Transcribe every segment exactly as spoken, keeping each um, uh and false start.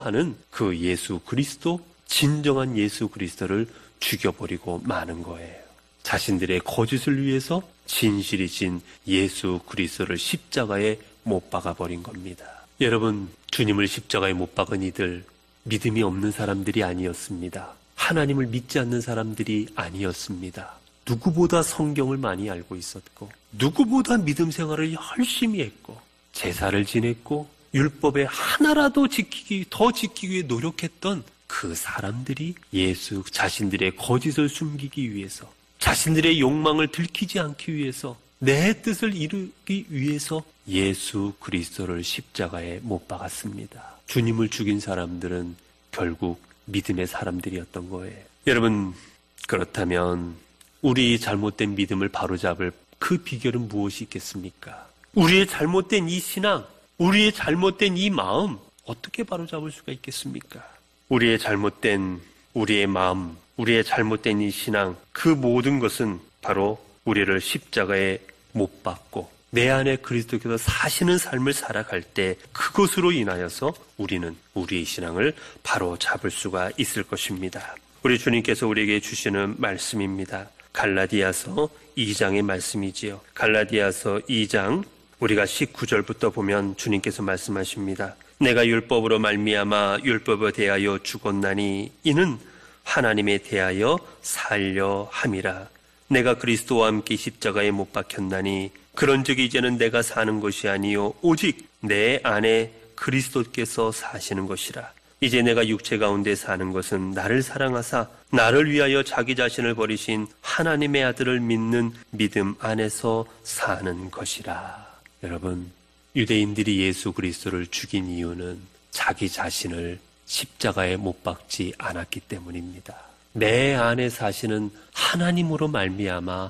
하는 그 예수 그리스도, 진정한 예수 그리스도를 죽여버리고 마는 거예요. 자신들의 거짓을 위해서 진실이신 예수 그리스도를 십자가에 못 박아버린 겁니다. 여러분, 주님을 십자가에 못 박은 이들 믿음이 없는 사람들이 아니었습니다. 하나님을 믿지 않는 사람들이 아니었습니다. 누구보다 성경을 많이 알고 있었고, 누구보다 믿음 생활을 열심히 했고, 제사를 지냈고, 율법의 하나라도 지키기, 더 지키기 위해 노력했던 그 사람들이 예수 자신들의 거짓을 숨기기 위해서, 자신들의 욕망을 들키지 않기 위해서, 내 뜻을 이루기 위해서 예수 그리스도를 십자가에 못 박았습니다. 주님을 죽인 사람들은 결국 믿음의 사람들이었던 거예요. 여러분, 그렇다면 우리 잘못된 믿음을 바로잡을 그 비결은 무엇이 있겠습니까? 우리의 잘못된 이 신앙, 우리의 잘못된 이 마음 어떻게 바로잡을 수가 있겠습니까? 우리의 잘못된 우리의 마음, 우리의 잘못된 이 신앙, 그 모든 것은 바로 우리를 십자가에 못 박고 내 안에 그리스도께서 사시는 삶을 살아갈 때 그것으로 인하여서 우리는 우리의 신앙을 바로잡을 수가 있을 것입니다. 우리 주님께서 우리에게 주시는 말씀입니다. 갈라디아서 이 장의 말씀이지요. 갈라디아서 이 장 우리가 십구 절부터 보면 주님께서 말씀하십니다. 내가 율법으로 말미암아 율법에 대하여 죽었나니 이는 하나님에 대하여 살려 함이라. 내가 그리스도와 함께 십자가에 못 박혔나니 그런즉 이제는 내가 사는 것이 아니요 오직 내 안에 그리스도께서 사시는 것이라. 이제 내가 육체 가운데 사는 것은 나를 사랑하사 나를 위하여 자기 자신을 버리신 하나님의 아들을 믿는 믿음 안에서 사는 것이라. 여러분, 유대인들이 예수 그리스도를 죽인 이유는 자기 자신을 십자가에 못 박지 않았기 때문입니다. 내 안에 사시는 하나님으로 말미암아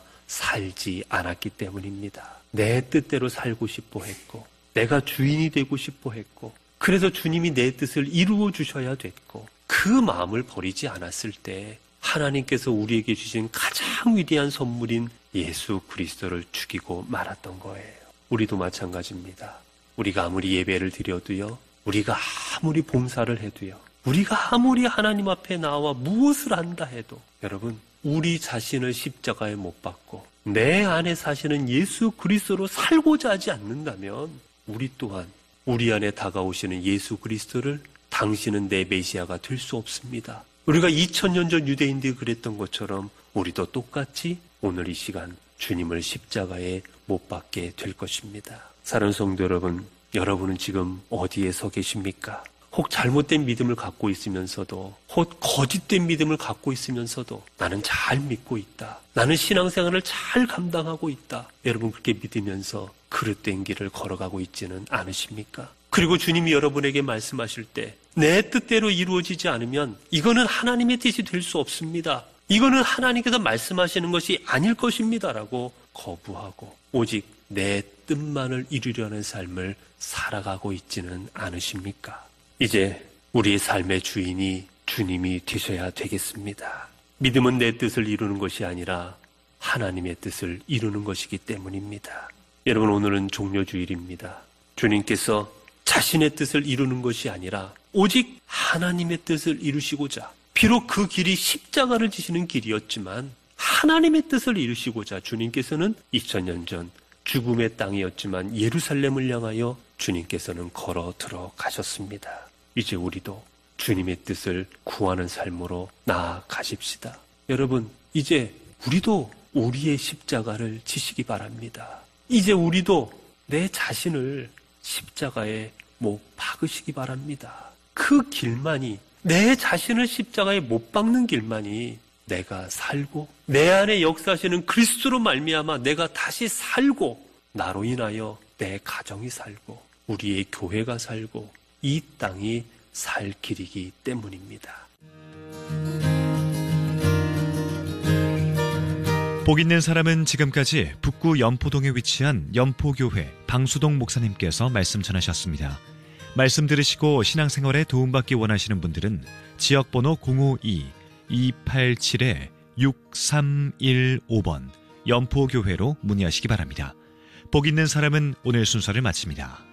살지 않았기 때문입니다. 내 뜻대로 살고 싶어 했고, 내가 주인이 되고 싶어 했고, 그래서 주님이 내 뜻을 이루어 주셔야 됐고, 그 마음을 버리지 않았을 때 하나님께서 우리에게 주신 가장 위대한 선물인 예수 그리스도를 죽이고 말았던 거예요. 우리도 마찬가지입니다. 우리가 아무리 예배를 드려도요, 우리가 아무리 봉사를 해도요, 우리가 아무리 하나님 앞에 나와 무엇을 한다 해도 여러분, 우리 자신을 십자가에 못 박고 내 안에 사시는 예수 그리스도로 살고자 하지 않는다면 우리 또한 우리 안에 다가오시는 예수 그리스도를 당신은 내 메시아가 될 수 없습니다. 우리가 이천 년 전 유대인들이 그랬던 것처럼 우리도 똑같이 오늘 이 시간 주님을 십자가에 못 박게 될 것입니다. 사랑하는 성도 여러분, 여러분은 지금 어디에 서 계십니까? 혹 잘못된 믿음을 갖고 있으면서도, 혹 거짓된 믿음을 갖고 있으면서도 나는 잘 믿고 있다, 나는 신앙생활을 잘 감당하고 있다, 여러분 그렇게 믿으면서 그릇된 길을 걸어가고 있지는 않으십니까? 그리고 주님이 여러분에게 말씀하실 때 내 뜻대로 이루어지지 않으면 이거는 하나님의 뜻이 될 수 없습니다, 이거는 하나님께서 말씀하시는 것이 아닐 것입니다 라고 거부하고 오직 내 뜻만을 이루려는 삶을 살아가고 있지는 않으십니까? 이제 우리의 삶의 주인이 주님이 되셔야 되겠습니다. 믿음은 내 뜻을 이루는 것이 아니라 하나님의 뜻을 이루는 것이기 때문입니다. 여러분, 오늘은 종료주일입니다. 주님께서 자신의 뜻을 이루는 것이 아니라 오직 하나님의 뜻을 이루시고자, 비록 그 길이 십자가를 지시는 길이었지만 하나님의 뜻을 이루시고자 주님께서는 이천 년 전 죽음의 땅이었지만 예루살렘을 향하여 주님께서는 걸어 들어가셨습니다. 이제 우리도 주님의 뜻을 구하는 삶으로 나아가십시다. 여러분, 이제 우리도 우리의 십자가를 지시기 바랍니다. 이제 우리도 내 자신을 십자가에 못 박으시기 바랍니다. 그 길만이, 내 자신을 십자가에 못 박는 길만이 내가 살고 내 안에 역사하시는 그리스도로 말미암아 내가 다시 살고 나로 인하여 내 가정이 살고 우리의 교회가 살고 이 땅이 살 길이기 때문입니다. 복 있는 사람은 지금까지 북구 연포동에 위치한 연포교회 방수동 목사님께서 말씀 전하셨습니다. 말씀 들으시고 신앙생활에 도움받기 원하시는 분들은 지역번호 공오이 이팔칠 육삼일오 번 연포교회로 문의하시기 바랍니다. 복 있는 사람은 오늘 순서를 마칩니다.